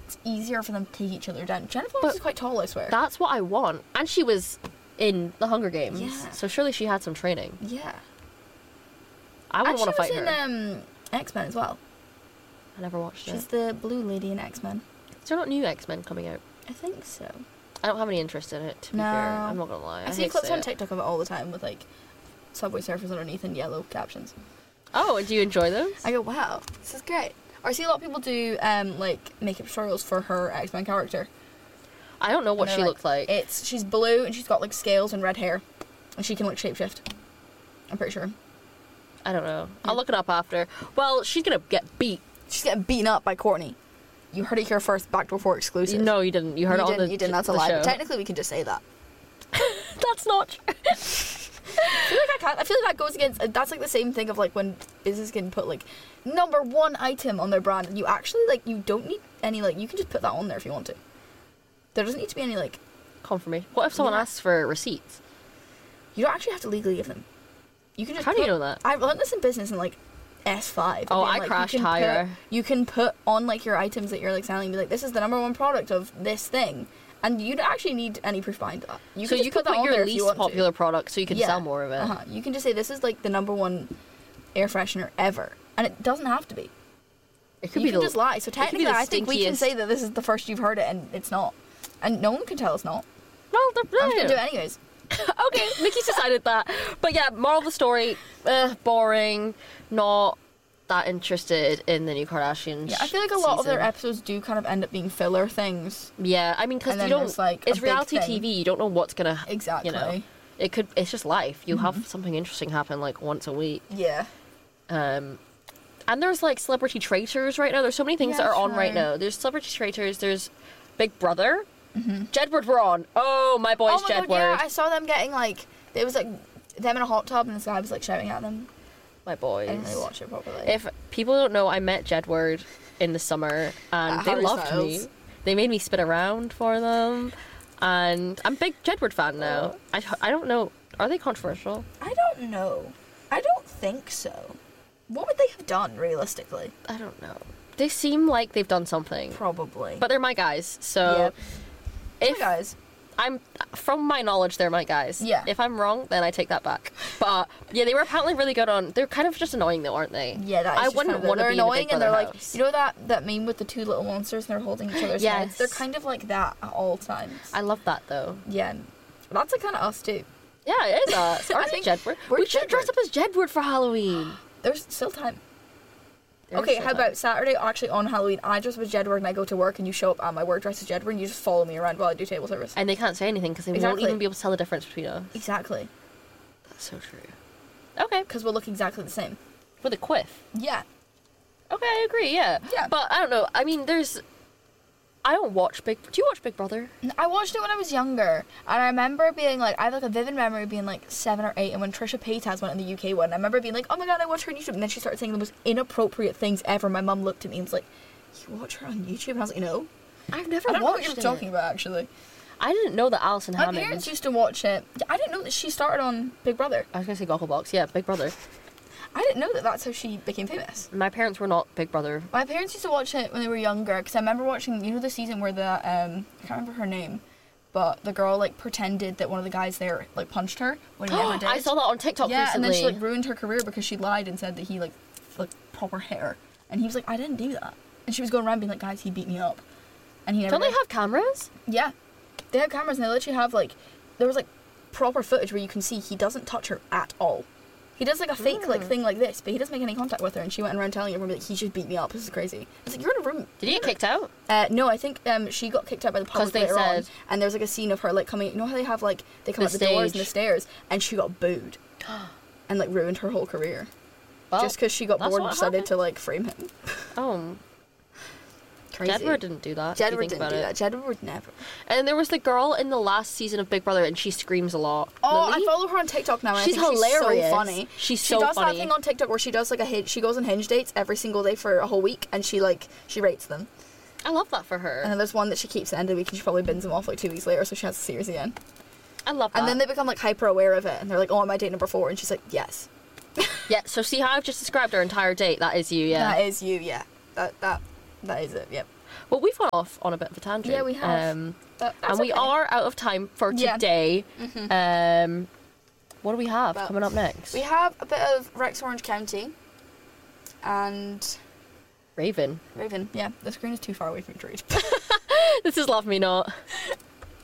it's easier for them to take each other down. Jennifer Lawrence is quite tall, I swear. That's what I want. And she was in the Hunger Games, Yeah. so surely she had some training. Yeah. I wouldn't want to fight her. her. She was in X-Men as well. I never watched She's it. the blue lady in X-Men. Is there not new X-Men coming out? I think so. I don't have any interest in it, to be fair. I'm not gonna lie. I see clips on TikTok of it all the time with, like, Subway Surfers underneath in yellow captions. Oh, and do you enjoy those? I go, wow, this is great. Or I see a lot of people do, like, makeup tutorials for her X-Men character. I don't know what And she they're looks like. She's blue and she's got, like, scales and red hair. And she can, like, shapeshift. I'm pretty sure. I don't know. I'll look it up after. Well, she's gonna get beat. She's getting beaten up by Courtney. You heard it here first, Backdoor 4 exclusive. No, you didn't. You heard it on the You didn't, that's a the lie. show. But technically, we can just say that. That's not true. I feel like I can't. I feel like that goes against. That's like the same thing of like when business can put like #1 item on their brand, and you actually like you don't need any like you can just put that on there if you want to. There doesn't need to be any like Confirmation. What if someone asks for receipts? you don't actually have to legally give them. You can just. How do you know that? I learned this in business in like S5. Oh, Again, I like, crashed you can higher. You can put on like your items that you're like selling, be like, this is the #1 product of this thing, and you don't actually need any proof behind that. You So can you just could put that on there your if you least want to. popular product so you can Yeah. sell more of it. You can just say this is like the #1 air freshener ever, and it doesn't have to be. It could You be can the just lie. So could be technically, the I think we can stinkiest- say that this is the first you've heard it, and it's not, and no one can tell it's not. Well, I'm just gonna do it anyways. Okay, Nikki's decided that. But yeah, moral of the story, boring, not that interested in the new Kardashians. Yeah, I feel like a lot of their season. episodes do kind of end up being filler things. Yeah, I mean, because And you then don't. there's, like, a it's big reality thing. TV. You don't know what's gonna. Exactly. You know, it could. It's just life. You have something interesting happen like once a week. Yeah. And there's like Celebrity Traitors right now. There's so many things Yeah, that are on right true. now. There's Celebrity Traitors. There's Big Brother. Jedward were on. Oh, my boys, Oh my Jedward. god, yeah, I saw them getting like it was like them in a hot tub and this guy was like shouting at them. My boys. I didn't really watch it properly. If people don't know, I met Jedward in the summer and At they Harry loved Styles. me. They made me spin around for them. And I'm a big Jedward fan now. I don't know. Are they controversial? I don't know. I don't think so. What would they have done realistically? I don't know. They seem like they've done something. Probably. But they're my guys. So Yep. if guys. I'm from my knowledge, they're my guys. Yeah. If I'm wrong, then I take that back. But yeah, they were apparently really good on. They're kind of just annoying though, aren't they? Yeah, that is I just wouldn't kind of want to they're be in a annoying Big and they're Brother like house. you know that meme with the two little monsters and they're holding each other's heads? Yes. They're kind of like that at all times. I love that though. Yeah. That's like kind of us too. Yeah, it is us. I Aren't think Jedward? we're We should dress Jedward. up as Jedward for Halloween. There's still time. There is Okay, still how time. about Saturday, actually on Halloween, I dress up as Jedward and I go to work and you show up at my work dressed as Jedward and you just follow me around while I do table service. And they can't say anything because they won't Exactly. even be able to tell the difference between us. Exactly. That's so true. Okay, Because we'll look exactly the same. with a quiff. Yeah. Okay, I agree. Yeah. Yeah. But I don't know. I mean, I don't watch Big. Do you watch Big Brother? I watched it when I was younger, and I remember being like, I have like a vivid memory of being like 7 or 8, and when Trisha Paytas went on the UK one, I remember being like, oh my god, I watched her on YouTube, and then she started saying the most inappropriate things ever. My mum looked at me and was like, you watch her on YouTube? And I was like, no. I've never I don't know what watched you're it. talking about, actually. I didn't know that Alison My Hammond. parents used to watch it. I didn't know that she started on Big Brother. I was gonna say Gogglebox. Yeah, Big Brother. I didn't know that that's how she became famous. My parents were not Big Brother. My parents used to watch it when they were younger, because I remember watching, you know, the season where the, I can't remember her name, but the girl, like, pretended that one of the guys there, like, punched her when he never did. I saw that on TikTok Yeah, recently. and then she, like, ruined her career because she lied and said that he, like, proper hair. And he was like, I didn't do that. And she was going around being like, guys, he beat me up. And he never Don't they did. have cameras? Yeah. They have cameras and they literally have, like, there was, like, proper footage where you can see he doesn't touch her at all. He does, like, a fake, like, thing like this, but he doesn't make any contact with her, and she went around telling everyone, like, he just beat me up, this is crazy. It's like, you're in a room. Did he get kicked out? No, I think she got kicked out by the public they later on, said- and there's, like, a scene of her, like, coming, you know how they have, like, they come The out the doors stage. and the stairs, and she got booed. And, like, ruined her whole career. Well, Just because she got that's bored and what decided happened. to, like, frame him. Oh, Crazy. Jedward didn't do that. if you Jedward think didn't about do it. that. Jedward would never. And there was the girl in the last season of Big Brother, and she screams a lot. Oh, Lily? I follow her on TikTok now. And She's I think hilarious. She's so funny. She's she so does funny. that thing on TikTok where she does like she goes on Hinge dates every single day for a whole week, and she rates them. I love that for her. And then there's one that she keeps at the end of the week, and she probably bins them off like 2 weeks later, so she has to see hers again. I love that. And then they become like hyper aware of it, and they're like, "Oh, am I dating number 4?" And she's like, "Yes." Yeah, so see how I've just described our entire date? That is you, yeah. That is you, yeah. That is it. Yep. Well, we've gone off on a bit of a tangent. Yeah, we have. But that's And we okay. are out of time for Yeah. today. What do we have Well, coming up next? We have a bit of Rex Orange County and Raven. Raven. Yeah, the screen is too far away from the trees. This is Love Me Not.